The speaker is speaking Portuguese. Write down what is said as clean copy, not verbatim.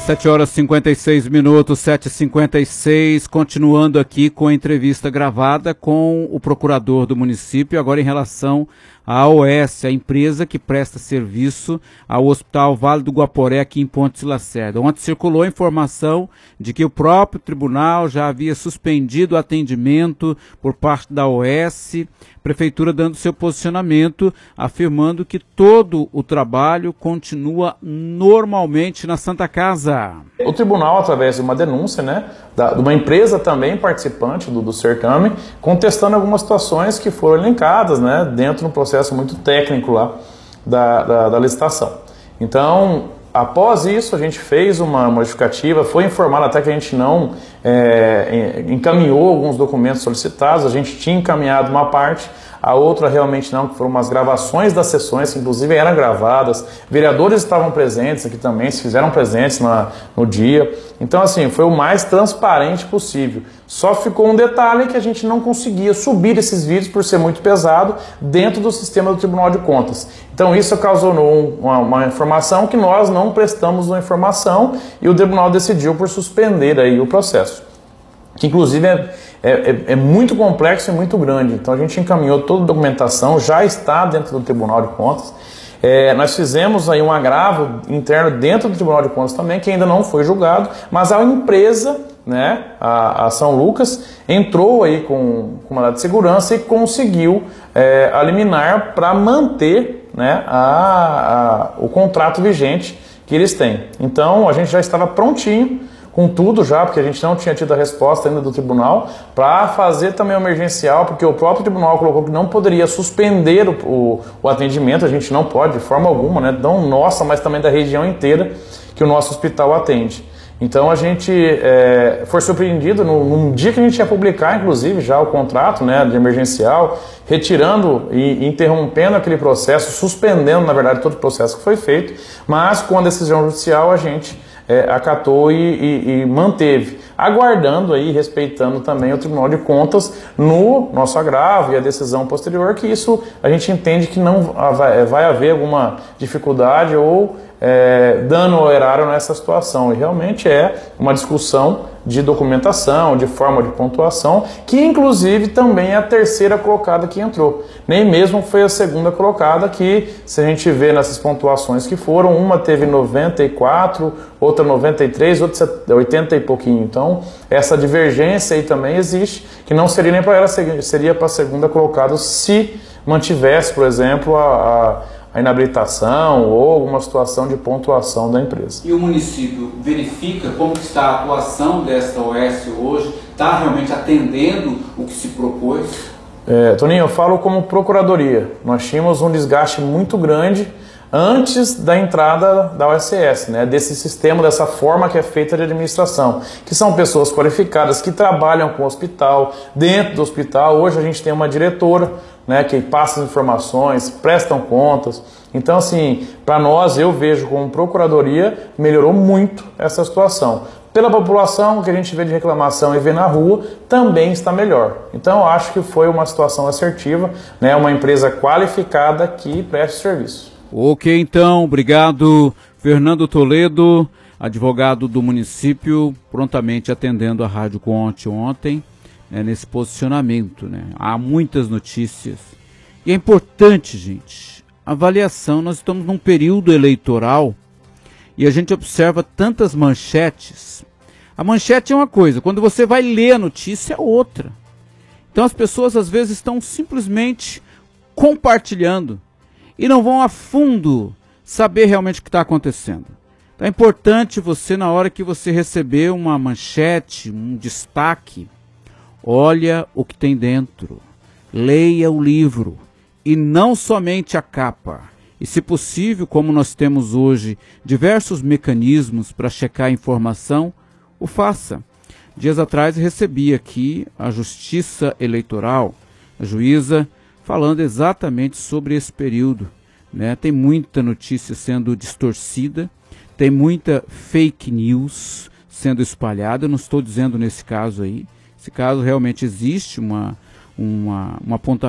7 horas e 56 minutos, 7h56, continuando aqui com a entrevista gravada com o procurador do município, agora em relação à AOS, a empresa que presta serviço ao Hospital Vale do Guaporé, aqui em Pontes de Lacerda. Ontem circulou a informação de que o próprio tribunal já havia suspendido o atendimento por parte da AOS, Prefeitura dando seu posicionamento, afirmando que todo o trabalho continua normalmente na Santa Casa. O tribunal, através de uma denúncia, de uma empresa também participante do certame, contestando algumas situações que foram elencadas, dentro de um processo muito técnico lá da licitação. Então, após isso, a gente fez uma modificativa, foi informado até que a gente não encaminhou alguns documentos solicitados, a gente tinha encaminhado uma parte, a outra realmente não, que foram umas gravações das sessões, que inclusive eram gravadas, vereadores estavam presentes aqui também, se fizeram presentes no dia. Então, assim, foi o mais transparente possível. Só ficou um detalhe que a gente não conseguia subir esses vídeos por ser muito pesado dentro do sistema do Tribunal de Contas. Então, isso causou uma informação que nós não prestamos uma informação e o tribunal decidiu por suspender aí o processo, que inclusive é muito complexo e muito grande. Então a gente encaminhou toda a documentação, já está dentro do Tribunal de Contas. Nós fizemos aí um agravo interno dentro do Tribunal de Contas também, que ainda não foi julgado, mas a empresa, a São Lucas, entrou aí com mandado de segurança e conseguiu a liminar para manter o contrato vigente que eles têm. Então a gente já estava prontinho com tudo já, porque a gente não tinha tido a resposta ainda do tribunal, para fazer também o emergencial, porque o próprio tribunal colocou que não poderia suspender o atendimento, a gente não pode de forma alguma, não nossa, mas também da região inteira que o nosso hospital atende. Então a gente foi surpreendido no dia que a gente ia publicar, inclusive, já o contrato de emergencial, retirando e interrompendo aquele processo, suspendendo, na verdade, todo o processo que foi feito, mas com a decisão judicial a gente acatou e manteve, aguardando aí, respeitando também o Tribunal de Contas no nosso agravo e a decisão posterior, que isso a gente entende que não vai haver alguma dificuldade ou dano ao erário nessa situação. E realmente é uma discussão de documentação, de forma de pontuação, que inclusive também é a terceira colocada que entrou. Nem mesmo foi a segunda colocada, que se a gente vê nessas pontuações que foram, uma teve 94, outra 93, outra 80 e pouquinho. Então essa divergência aí também existe, que não seria nem para ela, seria para a segunda colocada se mantivesse, por exemplo, a inabilitação ou alguma situação de pontuação da empresa. E o município verifica como está a atuação desta OS hoje? Está realmente atendendo o que se propôs? Toninho, eu falo como procuradoria. Nós tínhamos um desgaste muito grande antes da entrada da OSS, desse sistema, dessa forma que é feita de administração, que são pessoas qualificadas, que trabalham com o hospital, dentro do hospital. Hoje a gente tem uma diretora, que passa as informações, prestam contas. Então, assim, para nós, eu vejo como procuradoria, melhorou muito essa situação. Pela população, o que a gente vê de reclamação e vê na rua, também está melhor. Então, eu acho que foi uma situação assertiva, uma empresa qualificada que presta serviço. Ok, então, obrigado, Fernando Toledo, advogado do município, prontamente atendendo a Rádio Conte ontem, nesse posicionamento. Há muitas notícias. E é importante, gente, avaliação. Nós estamos num período eleitoral e a gente observa tantas manchetes. A manchete é uma coisa, quando você vai ler a notícia é outra. Então as pessoas às vezes estão simplesmente compartilhando e não vão a fundo saber realmente o que está acontecendo. Então é importante você, na hora que você receber uma manchete, um destaque, olha o que tem dentro, leia o livro e não somente a capa. E se possível, como nós temos hoje diversos mecanismos para checar a informação, o faça. Dias atrás recebi aqui a Justiça Eleitoral, a juíza, falando exatamente sobre esse período. Tem muita notícia sendo distorcida, tem muita fake news sendo espalhada. Eu não estou dizendo nesse caso aí. Esse caso realmente existe um apontamento